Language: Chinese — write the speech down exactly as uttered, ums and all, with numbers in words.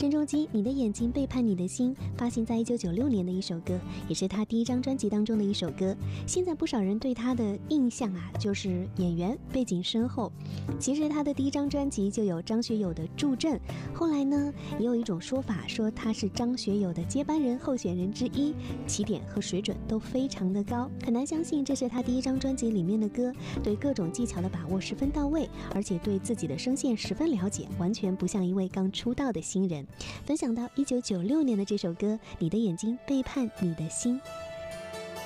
郑中基《你的眼睛背叛你的心》发行在一九九六年的一首歌，也是他第一张专辑当中的一首歌。现在不少人对他的印象啊，就是演员背景深厚。其实他的第一张专辑就有张学友的助阵，后来呢，也有一种说法说他是张学友的接班人候选人之一，起点和水准都非常的高。很难相信这是他第一张专辑里面的歌，对各种技巧的把握十分到位，而且对自己的声线十分了解，完全不像一位刚出道的新人。分享到一九九六年的这首歌《你的眼睛背叛你的心》。